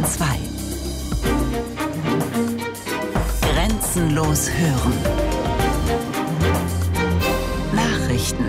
Bayern 2. Grenzenlos hören. Nachrichten.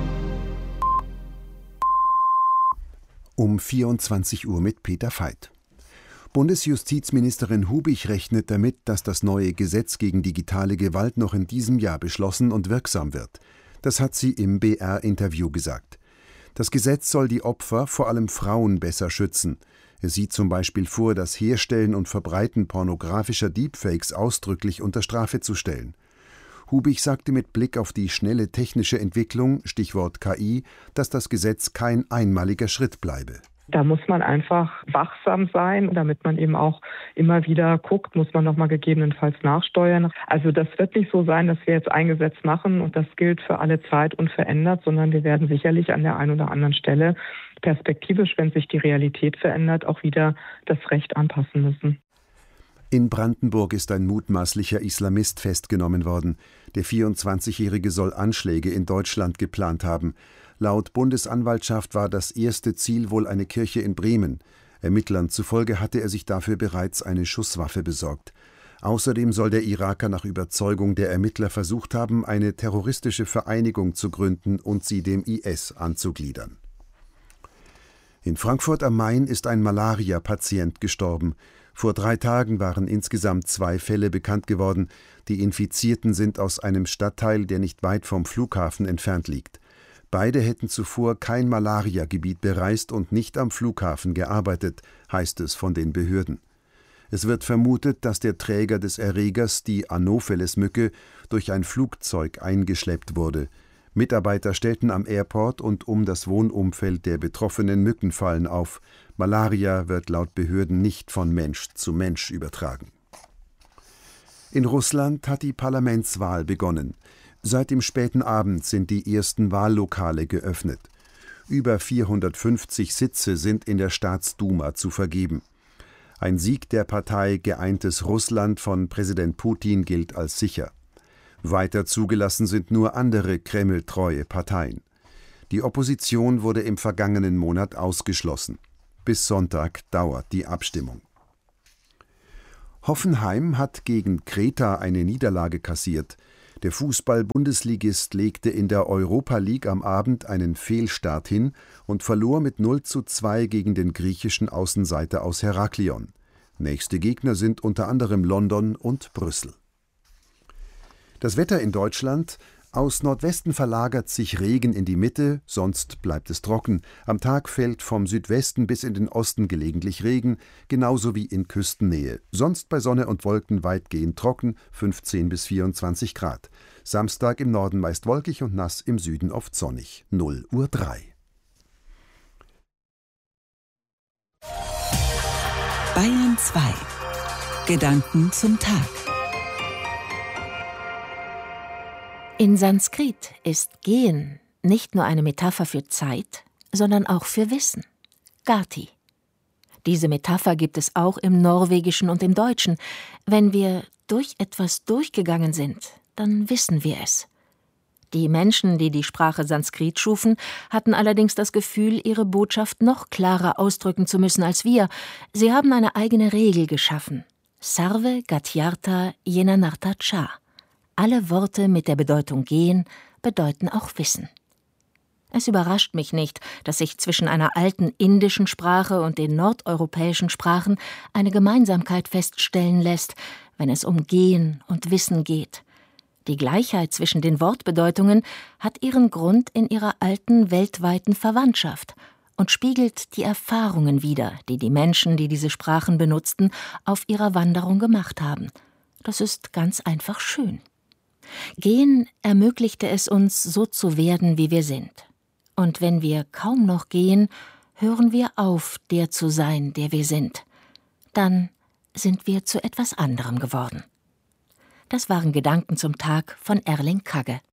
Um 24 Uhr mit Peter Veit. Bundesjustizministerin Hubich rechnet damit, dass das neue Gesetz gegen digitale Gewalt noch in diesem Jahr beschlossen und wirksam wird. Das hat sie im BR-Interview gesagt. Das Gesetz soll die Opfer, vor allem Frauen, besser schützen. Es sieht zum Beispiel vor, das Herstellen und Verbreiten pornografischer Deepfakes ausdrücklich unter Strafe zu stellen. Hubich sagte mit Blick auf die schnelle technische Entwicklung, Stichwort KI, dass das Gesetz kein einmaliger Schritt bleibe. Da muss man einfach wachsam sein, damit man eben auch immer wieder guckt, muss man nochmal gegebenenfalls nachsteuern. Also das wird nicht so sein, dass wir jetzt ein Gesetz machen und das gilt für alle Zeit unverändert, sondern wir werden sicherlich an der einen oder anderen Stelle perspektivisch, wenn sich die Realität verändert, auch wieder das Recht anpassen müssen. In Brandenburg ist ein mutmaßlicher Islamist festgenommen worden. Der 24-Jährige soll Anschläge in Deutschland geplant haben. Laut Bundesanwaltschaft war das erste Ziel wohl eine Kirche in Bremen. Ermittlern zufolge hatte er sich dafür bereits eine Schusswaffe besorgt. Außerdem soll der Iraker nach Überzeugung der Ermittler versucht haben, eine terroristische Vereinigung zu gründen und sie dem IS anzugliedern. In Frankfurt am Main ist ein Malaria-Patient gestorben. Vor 3 Tagen waren insgesamt 2 Fälle bekannt geworden. Die Infizierten sind aus einem Stadtteil, der nicht weit vom Flughafen entfernt liegt. Beide hätten zuvor kein Malaria-Gebiet bereist und nicht am Flughafen gearbeitet, heißt es von den Behörden. Es wird vermutet, dass der Träger des Erregers, die Anopheles-Mücke, durch ein Flugzeug eingeschleppt wurde. Mitarbeiter stellten am Airport und um das Wohnumfeld der Betroffenen Mückenfallen auf. Malaria wird laut Behörden nicht von Mensch zu Mensch übertragen. In Russland hat die Parlamentswahl begonnen. Seit dem späten Abend sind die ersten Wahllokale geöffnet. Über 450 Sitze sind in der Staatsduma zu vergeben. Ein Sieg der Partei Geeintes Russland von Präsident Putin gilt als sicher. Weiter zugelassen sind nur andere kremltreue Parteien. Die Opposition wurde im vergangenen Monat ausgeschlossen. Bis Sonntag dauert die Abstimmung. Hoffenheim hat gegen Kreta eine Niederlage kassiert. Der Fußball-Bundesligist legte in der Europa League am Abend einen Fehlstart hin und verlor mit 0:2 gegen den griechischen Außenseiter aus Heraklion. Nächste Gegner sind unter anderem London und Brüssel. Das Wetter in Deutschland: Aus Nordwesten verlagert sich Regen in die Mitte, sonst bleibt es trocken. Am Tag fällt vom Südwesten bis in den Osten gelegentlich Regen, genauso wie in Küstennähe. Sonst bei Sonne und Wolken weitgehend trocken, 15 bis 24 Grad. Samstag im Norden meist wolkig und nass, im Süden oft sonnig. 0:03 Bayern 2. Gedanken zum Tag. In Sanskrit ist Gehen nicht nur eine Metapher für Zeit, sondern auch für Wissen. Gati. Diese Metapher gibt es auch im Norwegischen und im Deutschen. Wenn wir durch etwas durchgegangen sind, dann wissen wir es. Die Menschen, die die Sprache Sanskrit schufen, hatten allerdings das Gefühl, ihre Botschaft noch klarer ausdrücken zu müssen als wir. Sie haben eine eigene Regel geschaffen. Sarve Gatyartha Yenanartha Cha. Alle Worte mit der Bedeutung gehen bedeuten auch Wissen. Es überrascht mich nicht, dass sich zwischen einer alten indischen Sprache und den nordeuropäischen Sprachen eine Gemeinsamkeit feststellen lässt, wenn es um Gehen und Wissen geht. Die Gleichheit zwischen den Wortbedeutungen hat ihren Grund in ihrer alten weltweiten Verwandtschaft und spiegelt die Erfahrungen wider, die die Menschen, die diese Sprachen benutzten, auf ihrer Wanderung gemacht haben. Das ist ganz einfach schön. Gehen ermöglichte es uns, so zu werden, wie wir sind. Und wenn wir kaum noch gehen, hören wir auf, der zu sein, der wir sind. Dann sind wir zu etwas anderem geworden. Das waren Gedanken zum Tag von Erling Kagge.